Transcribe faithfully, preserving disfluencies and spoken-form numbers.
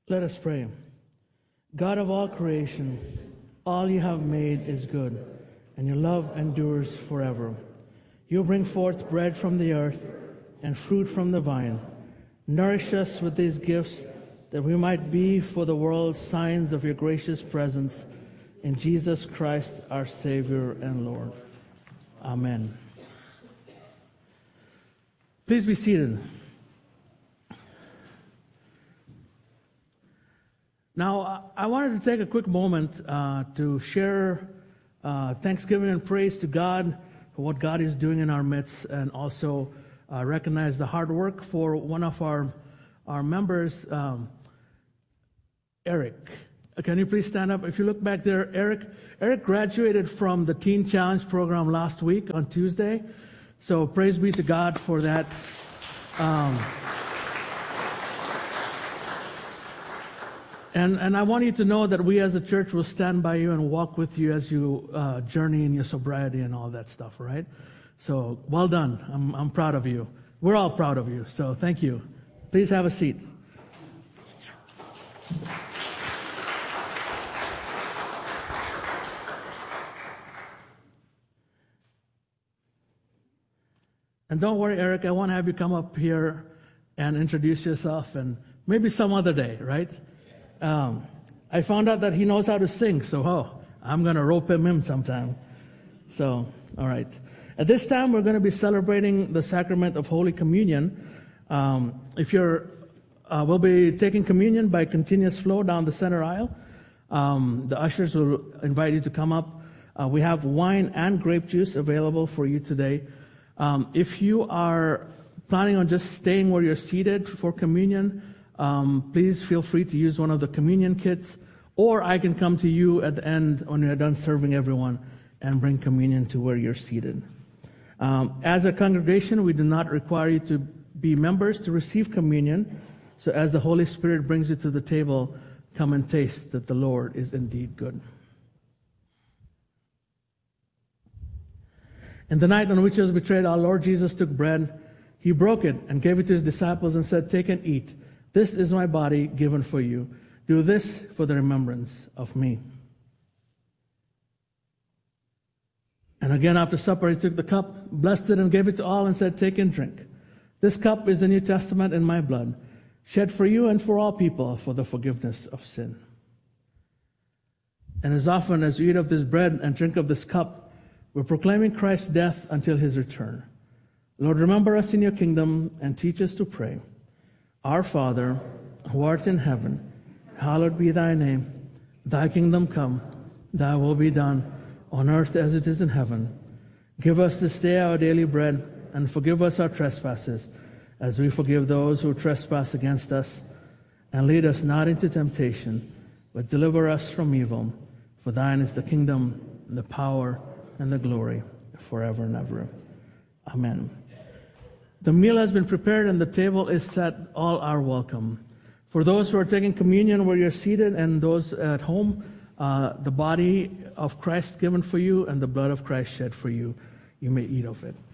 Let us pray. God of all creation, all you have made is good, and your love endures forever. You bring forth bread from the earth and fruit from the vine. Nourish us with these gifts, that we might be for the world signs of your gracious presence. In Jesus Christ, our Savior and Lord. Amen. Please be seated. Now, I wanted to take a quick moment uh, to share uh, thanksgiving and praise to God for what God is doing in our midst, and also uh, recognize the hard work for one of our our members, um, Eric. Can you please stand up? If you look back there, Eric, Eric graduated from the Teen Challenge program last week on Tuesday. So praise be to God for that. Um, And and I want you to know that we as a church will stand by you and walk with you as you uh, journey in your sobriety and all that stuff, right? So well done. I'm I'm proud of you. We're all proud of you. So thank you. Please have a seat. And don't worry, Eric, I want to have you come up here and introduce yourself, and maybe some other day, right? Um, I found out that he knows how to sing, so oh, I'm going to rope him in sometime. So, all right. At this time, we're going to be celebrating the sacrament of Holy Communion. Um, if you're, uh, we'll be taking communion by continuous flow down the center aisle. Um, the ushers will invite you to come up. Uh, we have wine and grape juice available for you today. Um, if you are planning on just staying where you're seated for communion, Um, please feel free to use one of the communion kits, or I can come to you at the end when we're done serving everyone and bring communion to where you're seated. Um, as a congregation, we do not require you to be members to receive communion. So as the Holy Spirit brings you to the table, come and taste that the Lord is indeed good. In the night on which he was betrayed, our Lord Jesus took bread. He broke it and gave it to his disciples and said, "Take and eat. This is my body given for you. Do this for the remembrance of me." And again, after supper, he took the cup, blessed it, and gave it to all, and said, "Take and drink. This cup is the New Testament in my blood, shed for you and for all people for the forgiveness of sin. And as often as you eat of this bread and drink of this cup, we're proclaiming Christ's death until his return. Lord, remember us in your kingdom and teach us to pray. Our Father, who art in heaven, hallowed be thy name. Thy kingdom come, thy will be done, on earth as it is in heaven. Give us this day our daily bread, and forgive us our trespasses, as we forgive those who trespass against us. And lead us not into temptation, but deliver us from evil. For thine is the kingdom, the power, and the glory, forever and ever. Amen. The meal has been prepared and the table is set. All are welcome. For those who are taking communion where you're seated, and those at home, uh, the body of Christ given for you and the blood of Christ shed for you, you may eat of it.